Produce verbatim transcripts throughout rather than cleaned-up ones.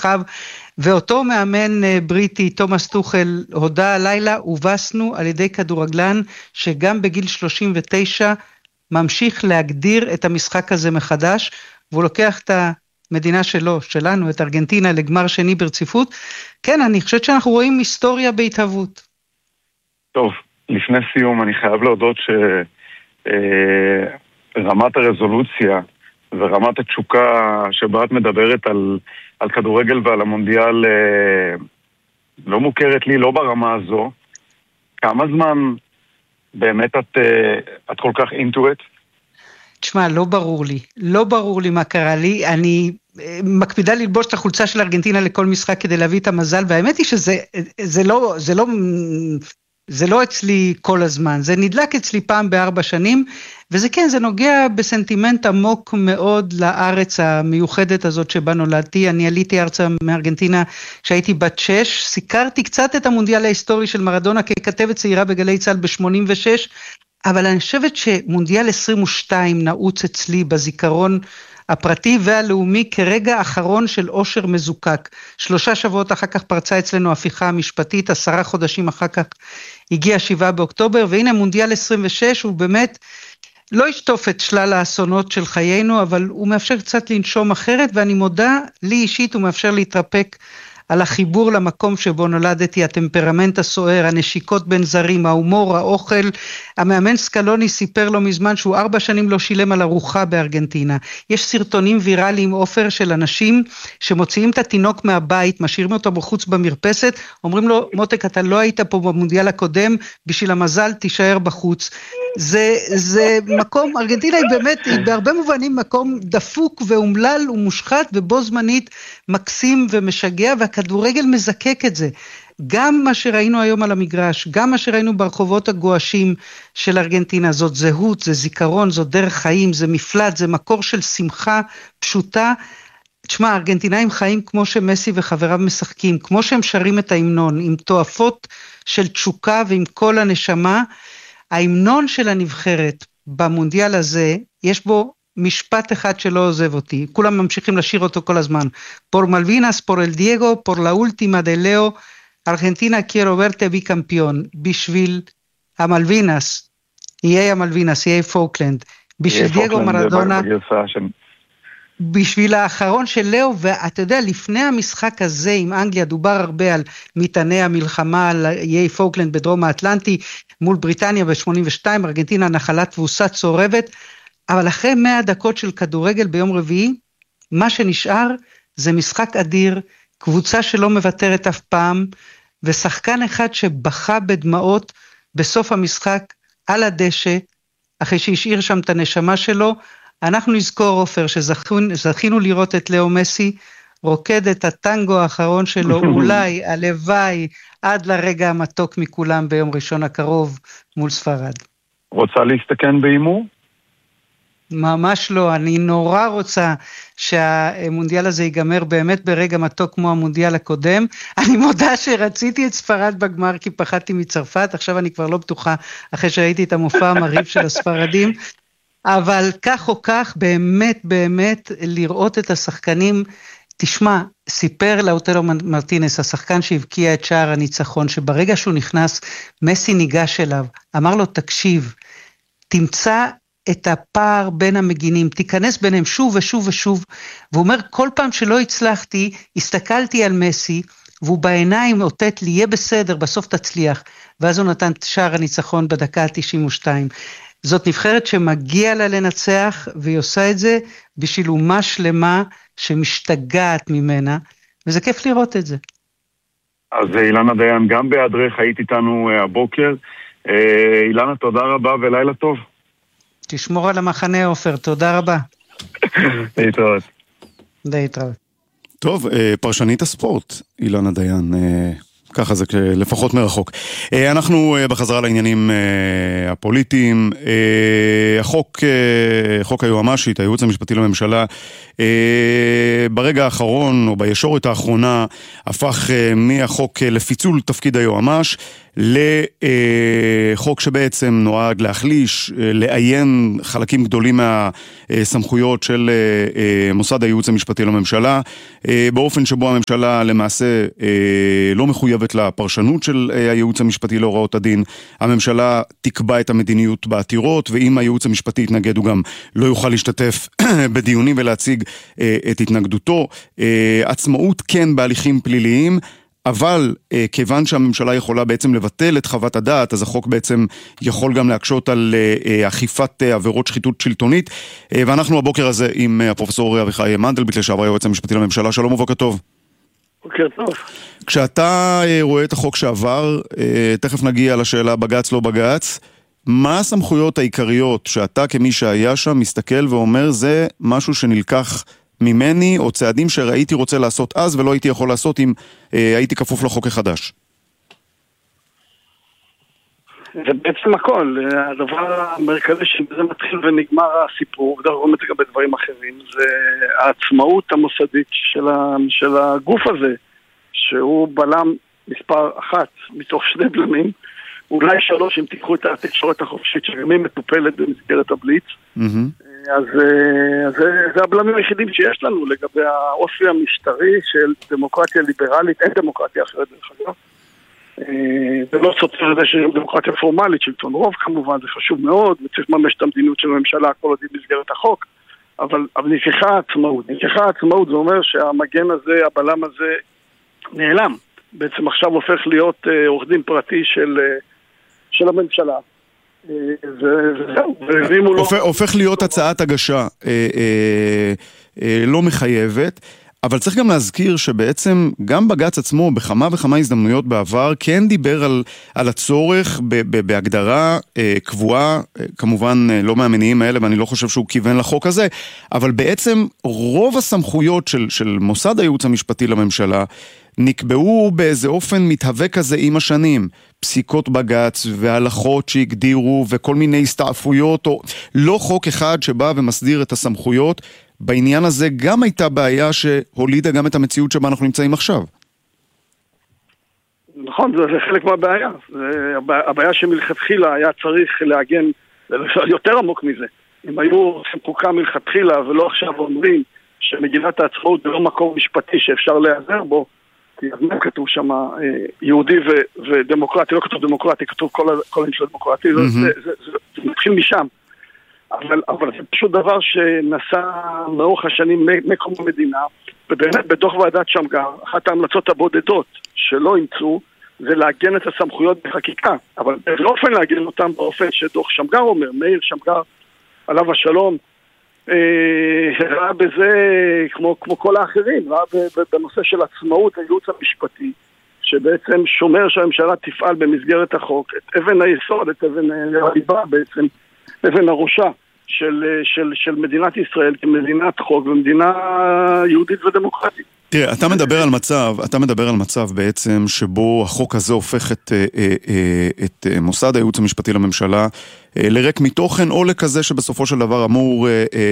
רחב, ואותו מאמן בריטי, תומאס טוחל, הודע הלילה, הובסנו על ידי כדורגלן, שגם בגיל שלושים ותשע, ממשיך להגדיר את המשחק הזה מחדש, והוא לוקח את המדינה שלו, שלנו, את ארגנטינה, לגמר שני ברציפות. כן, אני חושבת שאנחנו רואים היסטוריה בהתהוות. טוב, לפני סיום אני חייב להודות שרמת הרזולוציה ורמת התשוקה שבה את מדברת על, על כדורגל ועל המונדיאל לא מוכרת לי, לא ברמה הזו. כמה זמן באמת את, את כל כך into it? תשמע, לא ברור לי, לא ברור לי מה קרה לי, אני מקפידה ללבוש את החולצה של ארגנטינה לכל משחק כדי להביא את המזל, והאמת היא שזה זה לא, זה לא, זה לא אצלי כל הזמן, זה נדלק אצלי פעם בארבע שנים, וזה כן, זה נוגע בסנטימנט עמוק מאוד לארץ המיוחדת הזאת שבה נולדתי. אני עליתי ארצה מארגנטינה כשהייתי בת שש, סיקרתי קצת את המונדיאל ההיסטורי של מרדונה ככתבת צעירה בגלי צה"ל ב-שמונים ושש, אבל אני חושבת שמונדיאל עשרים ושתיים נעוץ אצלי בזיכרון הפרטי והלאומי כרגע אחרון של אושר מזוקק. שלושה שבועות אחר כך פרצה אצלנו הפיכה המשפטית, עשרה חודשים אחר כך הגיע שבעה באוקטובר, והנה מונדיאל עשרים ושש הוא באמת לא ישטוף את שלל האסונות של חיינו, אבל הוא מאפשר קצת לנשום אחרת, ואני מודה, לי אישית הוא מאפשר להתרפק על החיבור למקום שבו נולדתי, הטמפרמנט הסוער, הנשיקות בין זרים, ההומור, האוכל. המאמן סקלוני סיפר לו מזמן שהוא ארבע שנים לא שילם על ארוחה בארגנטינה. יש סרטונים ויראליים אופר של אנשים שמוציאים את התינוק מהבית, משאירים אותו בחוץ במרפסת, אומרים לו, מותק, אתה לא היית פה במונדיאל הקודם, בשביל המזל תישאר בחוץ. זה, זה מקום, ארגנטינה היא באמת, היא בהרבה מובנים מקום דפוק ואומלל ומושחת, ובו זמנית מקסים ומשגע, והכדורגל מזקק את זה. גם מה שראינו היום על המגרש, גם מה שראינו ברחובות הגואשים של ארגנטינה, זאת זהות, זה זיכרון, זאת דרך חיים, זה מפלט, זה מקור של שמחה פשוטה. תשמע, הארגנטינאים חיים כמו שמסי וחבריו משחקים, כמו שהם שרים את ההמנון, עם תועפות של תשוקה ועם כל הנשמה. ההמנון של הנבחרת במונדיאל הזה, יש בו משפט אחד שלא עוזב אותי, כולם ממשיכים לשיר אותו כל הזמן, por Malvinas, por el Diego, por la última de Leo, Argentina quiero verte bicampeón, בשביל המלווינס, איי המלווינס, איי פוקלנד, בשביל דייגו מרדונה, בשביל האחרון של לאו, ואתה יודע, לפני המשחק הזה עם אנגליה, דובר הרבה על מטעני המלחמה, על איי פוקלנד בדרום האטלנטי, מול בריטניה ב-שמונים ושתיים, ארגנטינה נחלת תבוסה צורבת, אבל אחרי מאה דקות של כדורגל ביום רביעי, מה שנשאר זה משחק אדיר, קבוצה שלא מוותרת אף פעם, ושחקן אחד שבכה בדמעות בסוף המשחק על הדשא, אחרי שהשאיר שם את הנשמה שלו. אנחנו נזכור, עופר, שזכינו לראות את לאו מסי, רוקד את הטנגו האחרון שלו, אולי, הלוואי, עד לרגע המתוק מכולם ביום ראשון הקרוב מול ספרד. רוצה להסתכן באימור? ממש לא, אני נורא רוצה שהמונדיאל הזה ייגמר באמת ברגע מתוק כמו המונדיאל הקודם. אני מודה שרציתי את ספרד בגמר כי פחדתי מצרפת, עכשיו אני כבר לא בטוחה אחרי שראיתי את המופע המרהיב של הספרדים, אבל כך או כך באמת באמת לראות את השחקנים. תשמע, סיפר לאוטרו מרטינס, השחקן שהבקיע את שער הניצחון, שברגע שהוא נכנס, מסי ניגש אליו, אמר לו, תקשיב, תמצא את הפער בין המגינים, תיכנס ביניהם שוב ושוב ושוב, והוא אומר, כל פעם שלא הצלחתי, הסתכלתי על מסי, והוא בעיניים אותת לי, יהיה בסדר, בסוף תצליח, ואז הוא נתן שער הניצחון בדקה ה-תשעים ושתיים. זאת נבחרת שמגיע לה לנצח, והיא עושה את זה בשביל אומה שלמה שמשתגעת ממנה, וזה כיף לראות את זה. אז אילנה דיין, גם בהדרך היית איתנו הבוקר. אילנה, תודה רבה ולילה טוב. תשמור על המחנה, עופר, תודה רבה. להתראות. להתראות. טוב, פרשנית הספורט, אילנה דיין, ככה זה לפחות מרחוק. אנחנו בחזרה לעניינים הפוליטיים. החוק, חוק היועמ"שית, הייעוץ המשפטי לממשלה, ברגע האחרון או בישורת האחרונה הפך מהחוק לפיצול תפקיד היועמ"ש לחוק שבעצם נועד להחליש, לעיין חלקים גדולים מהסמכויות של מוסד הייעוץ המשפטי לממשלה, באופן שבו הממשלה למעשה לא מחויבת לפרשנות של הייעוץ המשפטי להוראות הדין. הממשלה תקבע את המדיניות בעתירות, ואם הייעוץ המשפטי יתנגד הוא גם לא יוכל להשתתף בדיונים ולהציג את התנגדותו. עצמאות כן בהליכים פליליים, אבל אה, כיוון שהממשלה יכולה בעצם לבטל את חוות הדעת, אז החוק בעצם יכול גם להקשות על אה, אכיפת אה, עבירות שחיתות שלטונית, אה, ואנחנו הבוקר הזה עם אה, הפרופסור אביחי מנדלבליט, לשעבר היועץ המשפטי לממשלה. שלום ובוקר טוב. בוקר טוב. כשאתה אה, רואה את החוק שעבר, אה, תכף נגיע לשאלה בגץ לא בגץ, מה הסמכויות העיקריות שאתה כמי שהיה שם מסתכל ואומר זה משהו שנלקח ממני, או צעדים שראיתי רוצה לעשות אז ולא הייתי יכול לעשות אם אה, הייתי כפוף לחוק החדש? זה בעצם הכל. הדבר המרכזי שבזה מתחיל ונגמר הסיפור, ודרך גם את זה גם בדברים אחרים, זה העצמאות המוסדית של, ה, של הגוף הזה, שהוא בלם מספר אחת מתוך שני בלמים, אולי שלוש אם תיקחו את התקשורת החופשית שגם היא מטופלת במסגרת הבליץ. Mm-hmm. אז זה, זה הבלמים היחידים שיש לנו לגבי האופי המשטרי של דמוקרטיה ליברלית. אין דמוקרטיה אחרת דרך אגב. זה לא סותר את זה שיש דמוקרטיה פורמלית, שלטון רוב כמובן, זה חשוב מאוד, וצריך ממש את המדינות של הממשלה, כל עוד היא במסגרת החוק, אבל, אבל נלקחה עצמאות. נלקחה עצמאות, זה אומר שהמגן הזה, הבלם הזה, נעלם. בעצם עכשיו הופך להיות עורך דין פרטי של, של הממשלה. הופך להיות הצעת הגשה לא מחייבת, אבל צריך גם להזכיר שבעצם גם בג"ץ עצמו בכמה וכמה הזדמנויות בעבר כן דיבר על, על הצורך ב, ב, בהגדרה קבועה, כמובן לא מהמניעים האלה ואני לא חושב שהוא כיוון לחוק הזה, אבל בעצם רוב הסמכויות של, של מוסד הייעוץ המשפטי לממשלה נקבעו באיזה אופן מתהווה כזה עם השנים, פסיקות בג"ץ והלכות שהגדירו וכל מיני הסתעפויות, או לא חוק אחד שבא ומסדיר את הסמכויות. בעניין הזה גם הייתה בעיה שהולידה גם את המציאות שבה אנחנו נמצאים עכשיו. נכון, זה, זה חלק מהבעיה. זה, הבעיה שמלכתחילה היה צריך להגן יותר עמוק מזה. אם היו חוקה מלכתחילה ולא עכשיו אומרים שמגילת העצמאות זה לא מקום משפטי שאפשר להיעזר בו, כי אז מה כתוב שם יהודי ו- ודמוקרטי, לא כתוב דמוקרטי, כתוב כל, כל אין של דמוקרטי, mm-hmm. זה, זה, זה, זה מתחיל משם. אבל, אבל זה פשוט דבר שנעשה לאורך השנים מקום המדינה, ובאמת בדוח ועדת שמגר, אחת ההמלצות הבודדות שלא אימצו, זה לעגן את הסמכויות בחקיקה, אבל לא אופן לעגן אותם באופן שדוח שמגר אומר, מאיר שמגר עליו השלום, ראה בזה כמו, כמו כל האחרים, ראה בנושא של עצמאות הייעוץ המשפטי, שבעצם שומר שהממשלה תפעל במסגרת החוק, את אבן היסוד, את אבן הליבה בעצם, אבן הראשה של, של, של מדינת ישראל כמדינת חוק ומדינה יהודית ודמוקרטית. תראה, אתה מדבר על מצב, אתה מדבר על מצב בעצם שבו החוק הזה הופך את, את מוסד הייעוץ המשפטי לממשלה לריק מתוכן, או לכזה שבסופו של דבר אמור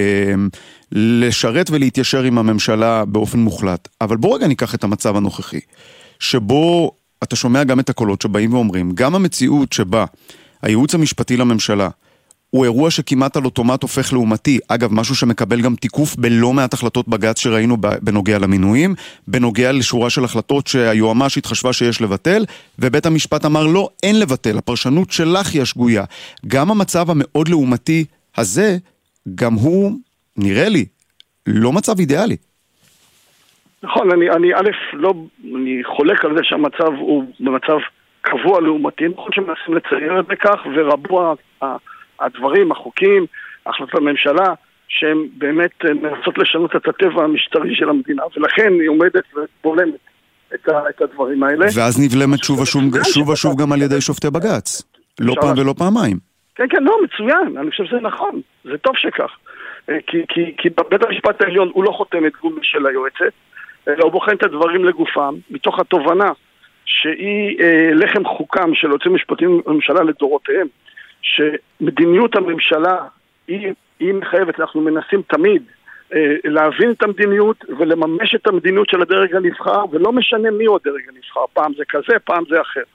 לשרת ולהתיישר עם הממשלה באופן מוחלט. אבל בוא רגע ניקח את המצב הנוכחי, שבו אתה שומע גם את הקולות שבאים ואומרים, גם המציאות שבה הייעוץ המשפטי לממשלה הוא אירוע שכמעט על אוטומט הופך לעומתי. אגב, משהו שמקבל גם תיקוף בלא מעט החלטות בג"ץ שראינו בנוגע למינויים, בנוגע לשורה של החלטות שהיועמ"ש התחשבה שיש לבטל, ובית המשפט אמר לא, אין לבטל, הפרשנות שלך היא השגויה. גם המצב המאוד לעומתי הזה, גם הוא, נראה לי, לא מצב אידיאלי. נכון, אני, אני א', לא, אני חולק על זה שהמצב הוא במצב קבוע לעומתי, נכון שמנסים לצייר את זה כך, ורבו הדברים, החוקים, החלטות הממשלה, שהם באמת מנסות לשנות את הטבע המשטרי של המדינה, ולכן היא עומדת ובולמת את, ה, את הדברים האלה. ואז נבלמת שוב ושוב, שוב ושוב גם על ידי שופטי בג"ץ. לא פעם ולא פעמיים. כן, כן, לא, מצוין. אני חושב שזה נכון. זה טוב שכך. כי, כי, כי בבית המשפט העליון הוא לא חותם את גומי של היועצת, אלא הוא בוחן את הדברים לגופם, מתוך התובנה שהיא אה, לחם חוקם של יועצים משפטיים בממשלה לדורותיהם, שמדיניות הממשלה היא, היא מחייבת, אנחנו מנסים תמיד אה, להבין את המדיניות ולממש את המדיניות של הדרג הנבחר, ולא משנה מי הוא הדרג הנבחר, פעם זה כזה, פעם זה אחר.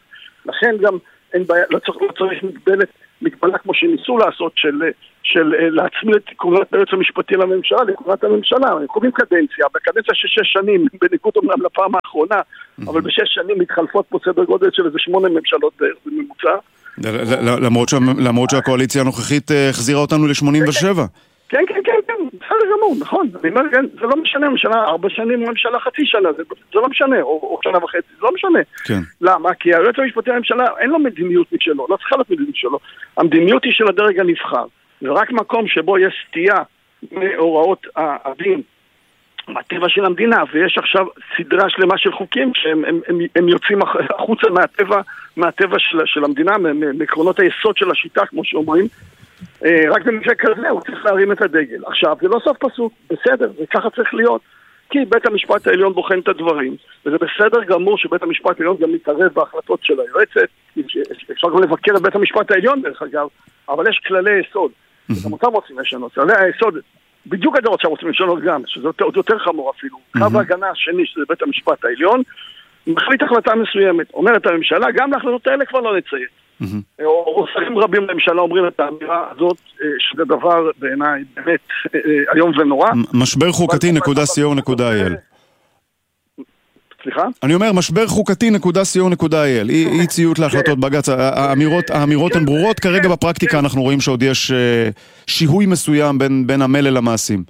לכן גם אין בעיה, לא צריך, לא צריך מגבלת, מגבלה כמו שניסו לעשות של, של להצמיד את כהונת היועץ המשפטי לממשלה, לכהונת הממשלה. קובעים קדנציה, בקדנציה של שש שנים, בניגוד אומנם לפעם האחרונה, אבל בשש שנים מתחלפות פה סדר גודל של איזה שמונה ממשלות בממוצע. למרות שהקואליציה הנוכחית החזירה אותנו ל-שמונים ושבע. כן, כן, כן, כן, בסדר גמור, נכון. זה לא משנה, ממשלה, ארבע שנים ממשלה חצי שנה, זה לא משנה, או שנה וחצי, זה לא משנה. למה? כי היועץ המשפטי לממשלה אין לו מדיניות משלו, לא צריכה להיות מדיניות שלו. המדיניות היא של הדרג הנבחר, ורק מקום שבו יש סטייה מהוראות הדין, מהטבע של המדינה, ויש עכשיו סדרה שלמה של חוקים שהם הם, הם, הם יוצאים החוצה מהטבע, מהטבע של, של המדינה, מעקרונות היסוד של השיטה, כמו שאומרים. רק במקרה כזה הוא צריך להרים את הדגל. עכשיו, זה לא סוף פסוק, בסדר, זה ככה צריך להיות, כי בית המשפט העליון בוחן את הדברים, וזה בסדר גמור שבית המשפט העליון גם מתערב בהחלטות של היועצת, אפשר גם לבקר את בית המשפט העליון דרך אגב, אבל יש כללי יסוד, גם אותם רוצים לשנות, כללי היסוד, בדיוק הדעות שרוצים לשנות גם, שזה עוד יותר חמור אפילו, קו ההגנה השני שזה בית המשפט העליון, מחליט החלטה מסוימת, אומרת הממשלה, גם להחלטות האלה כבר לא נציית. או שרים רבים לממשלה אומרים את האמירה הזאת, שזה דבר בעיניי באמת היום ונורא. משבר חוקתי נקודה סי או נקודה איי אל. סליחה? אני אומר, משבר חוקתי נקודה סי או נקודה איי אל. אי ציות להחלטות בג"ץ. האמירות הן ברורות. כרגע בפרקטיקה אנחנו רואים שעוד יש שיהוי מסוים בין המלל למעשים.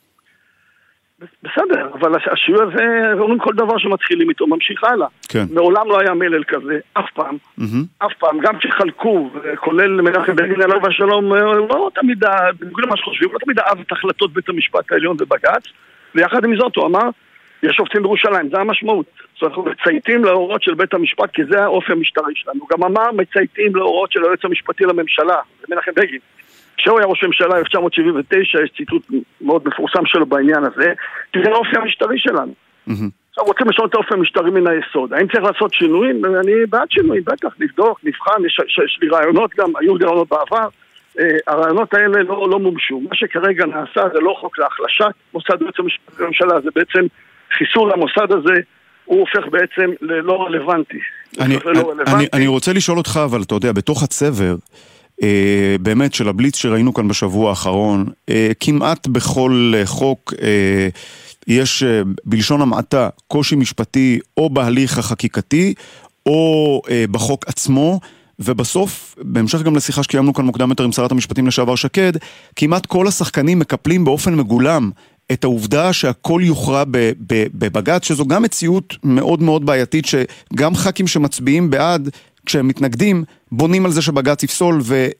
בסדר, אבל השיעור הזה, אומרים כל דבר שמתחילים איתו, ממשיך הלאה. כן. מעולם לא היה מלל כזה, אף פעם. Mm-hmm. אף פעם, גם כשחלקו, כולל מנחם בגין עליו והשלום, לא תמיד, בניגוד למה שחושבים, לא תמיד אהב את החלטות בית המשפט העליון ובג"ץ, ויחד עם זאת הוא אמר, יש שופטים בירושלים, זה המשמעות. זאת אומרת, אנחנו מצייתים להוראות של בית המשפט, כי זה האופי המשטרי שלנו. הוא גם אמר, מצייתים להוראות של היועץ המשפטי לממשלה, זה מנחם בגין. כשהוא היה ראש ממשלה אלף תשע מאות שבעים ותשע, יש ציטוט מאוד מפורסם שלו בעניין הזה, כי זה האופי המשטרי שלנו. עכשיו רוצים לשנות את האופי המשטרי מן היסוד. האם צריך לעשות שינויים? אני בעד שינויים, בטח, לבדוק, נבחן, יש לי רעיונות גם, היו לי רעיונות בעבר, הרעיונות האלה לא מומשו. מה שכרגע נעשה זה לא חוק להחלשת מוסד היועץ המשפטי לממשלה, זה בעצם חיסול המוסד הזה, הוא הופך בעצם ללא רלוונטי. אני רוצה לשאול אותך, אבל אתה יודע, בתוך הצבר, Uh, באמת של הבליץ שראינו כאן בשבוע האחרון, uh, כמעט בכל uh, חוק uh, יש uh, בלשון המעטה קושי משפטי או בהליך החקיקתי או uh, בחוק עצמו, ובסוף, בהמשך גם לשיחה שקיימנו כאן מוקדם יותר עם שרת המשפטים לשעבר שקד, כמעט כל השחקנים מקפלים באופן מגולם את העובדה שהכל יוכרע בבג"ץ, שזו גם מציאות מאוד מאוד בעייתית, שגם ח"כים שמצביעים בעד כשהם מתנגדים, בונים על זה שבג"ץ יפסול,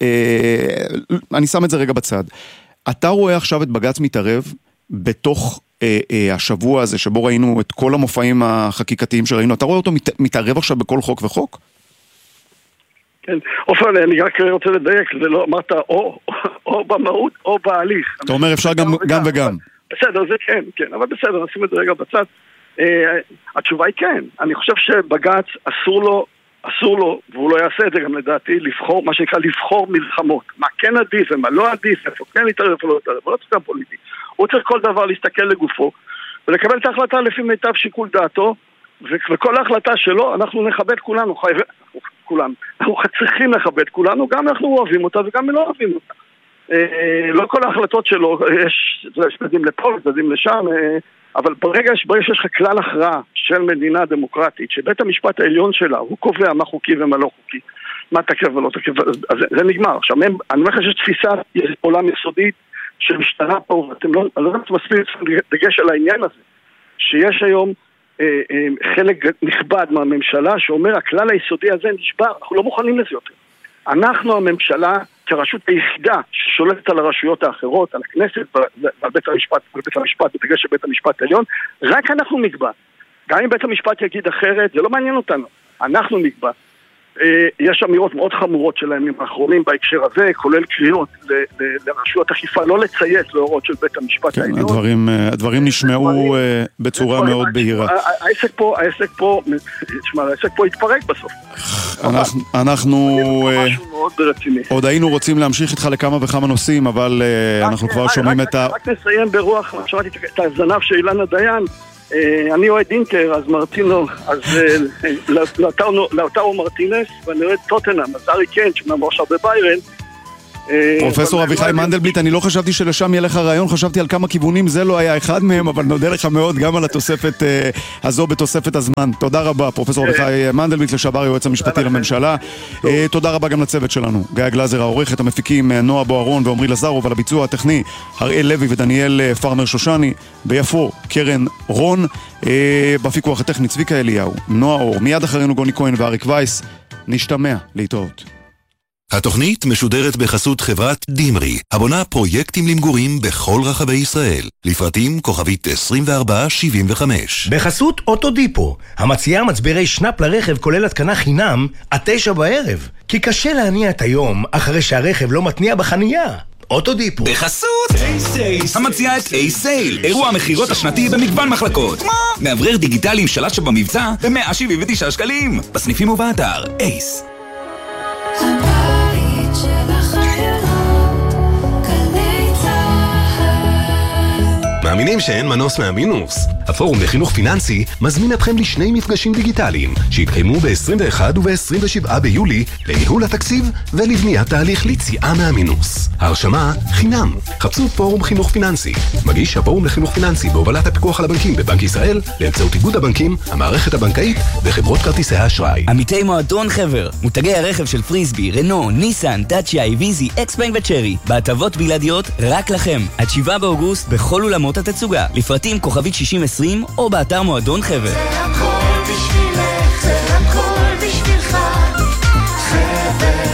ואני שם את זה רגע בצד. אתה רואה עכשיו את בג"ץ מתערב בתוך השבוע הזה, שבו ראינו את כל המופעים החקיקתיים שראינו, אתה רואה אותו מתערב עכשיו בכל חוק וחוק? כן, אופן, אני רק רוצה לדייק, זה לא אמרת או במהות או בהליך. אתה אומר אפשר גם וגם. בסדר, זה כן, כן, אבל בסדר, נשים את זה רגע בצד. התשובה היא כן, אני חושב שבג"ץ אסור לו, אסור לו, והוא לא יעשה את זה גם לדעתי, לבחור, מה שנקרא לבחור מלחמות. מה כן עדיף ומה לא עדיף, איפה כן להתערב איפה לא להתערב, לא צריך פוליטי. הוא צריך כל דבר להסתכל לגופו, ולקבל את ההחלטה לפי מיטב שיקול דעתו, וכל ההחלטה שלו, אנחנו נכבד כולנו, חייבים, כולנו. אנחנו צריכים לכבד כולנו, גם אנחנו אוהבים אותה וגם לא אוהבים אותה. לא כל ההחלטות שלו, יש צדדים לפה, צדדים לשם, אבל ברגע שיש לך כלל הכרעה של מדינה דמוקרטית, שבית המשפט העליון שלה, הוא קובע מה חוקי ומה לא חוקי, מה תקף ולא תקף, אז זה נגמר. עכשיו, אני אומר לך שיש תפיסה עולם יסודית שמשתנה פה, ואתם לא, אני לא יודעת מספיק דגש על העניין הזה, שיש היום חלק נכבד מהממשלה שאומר, הכלל היסודי הזה נשבר, אנחנו לא מוכנים לזה יותר. אנחנו הממשלה כרשות היחידה ששולטת על הרשויות האחרות, על הכנסת ועל בית המשפט, בית המשפט, בדגש של בית המשפט העליון, רק אנחנו נקבע. גם אם בית המשפט יגיד אחרת, זה לא מעניין אותנו. אנחנו נקבע. יש אמירות מאוד חמורות של הימים האחרונים בהקשר הזה, כולל קריאות לרשויות אחיפה לא לציית להוראות של בית המשפט העליון. הדברים, הדברים נשמעו בצורה מאוד בהירה. העסק פה, העסק פה, תשמע, העסק פה התפרק בסוף. אנחנו עוד היינו רוצים להמשיך איתך לכמה וכמה נושאים, אבל אנחנו כבר שומעים את ה... רק נסיים ברוח, שמעתי את הזנב של אילנה דיין, אני אוהד אינטר, אז מרטינו, אז לאוטרו מרטינס, ואני אוהד טוטנהאם, אז ארי קיין, שמאמר עכשיו בביירן. פרופסור אביחי מנדלבליט, אני לא חשבתי שלשם יהיה לך רעיון, חשבתי על כמה כיוונים, זה לא היה אחד מהם, אבל נודה לך מאוד גם על התוספת הזו בתוספת הזמן. תודה רבה, פרופסור אביחי מנדלבליט, לשעבר היועץ המשפטי לממשלה. תודה רבה גם לצוות שלנו, גיא גלזר העורכת, המפיקים נועה בוערון ועומרי לזרוב, על הביצוע הטכני הראל לוי ודניאל פרמר שושני, ביפו קרן רון, בפיקוח הטכני צביקה אליהו, נועה אור, מיד אחרינו גוני כהן ואריק וייס. נשתמע, להתראות. התוכנית משודרת בחסות חברת דימרי, הבונה פרויקטים למגורים בכל רחבי ישראל. לפרטים כוכבית עשרים וארבע שבעים וחמש. בחסות אוטודיפו, המציעה מצברי שנאפ לרכב כולל התקנה חינם עד תשע בערב. כי קשה להניע את היום אחרי שהרכב לא מתניע בחנייה. אוטודיפו. בחסות אייסייל, המציעה את אייסייל, אירוע המחירות השנתי במגוון מחלקות. מה? מאוורר דיגיטלי עם שלט שבמבצע ב-מאה שבעים ותשעה שקלים. בסניפים ובאתר אייס. הבית של החיילות, גלי צהל. מאמינים שאין מנוס מהמינוס? הפורום לחינוך פיננסי מזמין אתכם לשני מפגשים דיגיטליים שהתקיימו ב-עשרים ואחד וב-עשרים ושבעה ביולי לניהול התקציב ולבניית תהליך ליציאה מהמינוס. הרשמה חינם. חפשו פורום חינוך פיננסי. מגיש הפורום לחינוך פיננסי בהובלת הפיקוח על הבנקים בבנק ישראל באמצעות איגוד הבנקים, המערכת הבנקאית וחברות כרטיסי האשראי. עמיתי מועדון חבר, מותגי הרכב של פריסבי, רנו, ניסן, טאצ'יה, איביזי, אקספיין וצ'רי, בהטבות בלעדיות רק לכם. עד שבעה באוגוסט בכל אולמות התצוגה. לפרטים כוכבית שישים עשרים או באתר מועדון חבר. זה הכל בשבילך, זה הכל בשבילך, חבר.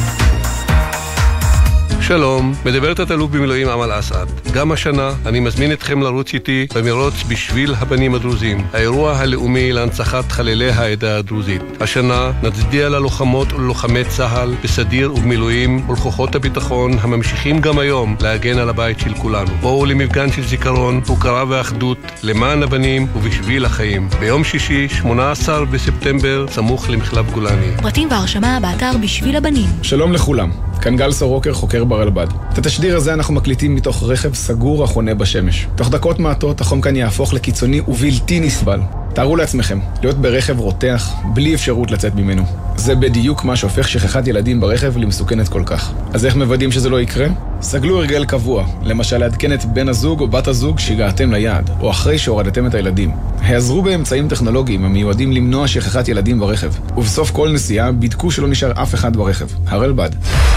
שלום, מדברת התלוף במילואים עמל אסעד. גם השנה אני מזמין אתכם לרוץ איתי במרוץ בשביל הבנים הדרוזים, האירוע הלאומי להנצחת חללי העדה הדרוזית. השנה נצדיע ללוחמות וללוחמי צה"ל בסדיר ובמילואים ולכוחות הביטחון הממשיכים גם היום להגן על הבית של כולנו. בואו למפגן של זיכרון, הוקרה ואחדות למען הבנים ובשביל החיים. ביום שישי, שמונה עשר בספטמבר, סמוך למחלף גולני. פרטים והרשמה באתר בשביל הבנים. שלום לכולם, כאן גל סורוקר, חוקר ברלב"ד. את התשדיר הזה אנחנו מקליטים מתוך רכב סגור החונה בשמש. תוך דקות מעטות החום כאן יהפוך לקיצוני ובלתי נסבל. תארו לעצמכם, להיות ברכב רותח בלי אפשרות לצאת ממנו. זה בדיוק מה שהופך שכחת ילדים ברכב למסוכנת כל כך. אז איך מוודאים שזה לא יקרה? סגלו הרגל קבוע, למשל לעדכן את בן הזוג או בת הזוג שהגעתם ליעד, או אחרי שהורדתם את הילדים. העזרו באמצעים טכנולוגיים המיועדים למנוע שכחת ילדים ברכב. ובסוף כל נסיעה בדקו שלא נשאר אף אחד ברכב. הרלב"ד.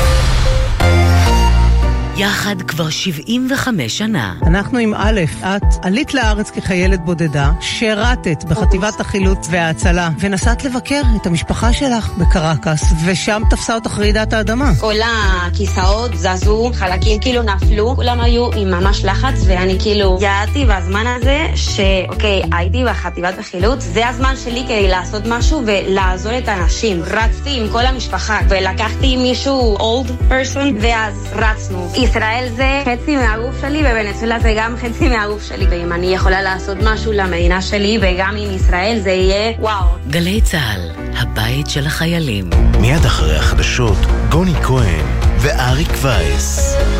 יחד כבר שבעים וחמש שנה. אנחנו עם א', את עלית לארץ כחיילת בודדה, שירתת בחטיבת החילוץ וההצלה, ונסעת לבקר את המשפחה שלך בקרקס, ושם תפסה אותך רעידת האדמה. כל הכיסאות זזו, חלקים כאילו נפלו, כולם היו עם ממש לחץ, ואני כאילו ידעתי בזמן הזה שאוקיי, הייתי בחטיבת החילוץ, זה הזמן שלי כדי לעשות משהו ולעזור את האנשים. רצתי עם כל המשפחה, ולקחתי מישהו old person, ואז רצנו. ישראל זה חצי מהגוף שלי, ובנצולה זה גם חצי מהגוף שלי, ואם אני יכולה לעשות משהו למדינה שלי וגם עם ישראל זה יהיה וואו. גלי צהל, הבית של החיילים. מיד אחרי החדשות, גוני כהן ואריק וייס.